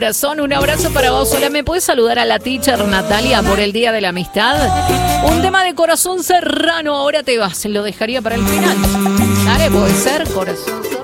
Corazón, un abrazo para vos. Hola, ¿me puedes saludar a la teacher Natalia por el Día de la Amistad? Un tema de Corazón Serrano, ahora te vas. Lo dejaría para el final. Dale, puede ser, Corazón Serrano.